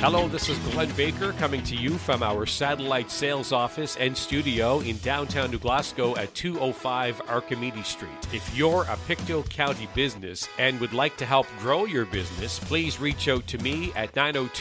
Hello, this is Glenn Baker coming to you from our satellite sales office and studio in downtown New Glasgow at 205 Archimedes Street. If you're a Pictou County business and would like to help grow your business, please reach out to me at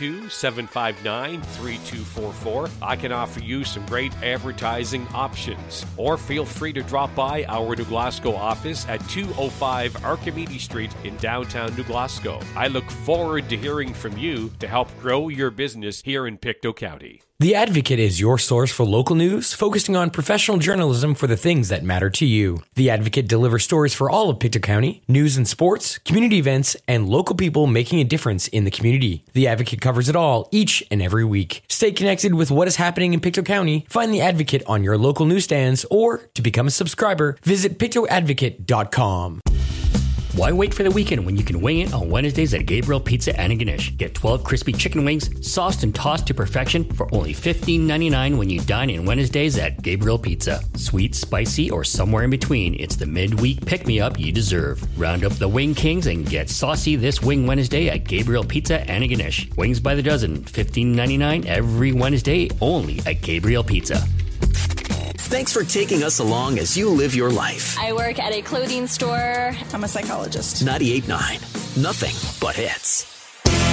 902-759-3244. I can offer you some great advertising options. Or feel free to drop by our New Glasgow office at 205 Archimedes Street in downtown New Glasgow. I look forward to hearing from you to help grow your business here in Pictou County. The Advocate is your source for local news, focusing on professional journalism for the things that matter to you. The Advocate delivers stories for all of Pictou County, news and sports, community events, and local people making a difference in the community. The Advocate covers it all each and every week. Stay connected with what is happening in Pictou County. Find The Advocate on your local newsstands, or to become a subscriber, visit pictouadvocate.com. Why wait for the weekend when you can wing it on Wednesdays at Gabriel Pizza Antigonish? Get 12 crispy chicken wings, sauced and tossed to perfection for only $15.99 when you dine in Wednesdays at Gabriel Pizza. Sweet, spicy, or somewhere in between, it's the midweek pick-me-up you deserve. Round up the Wing Kings and get saucy this Wing Wednesday at Gabriel Pizza Antigonish. Wings by the dozen, $15.99 every Wednesday, only at Gabriel Pizza. Thanks for taking us along as you live your life. I work at a clothing store. I'm a psychologist. 98.9. Nothing but hits.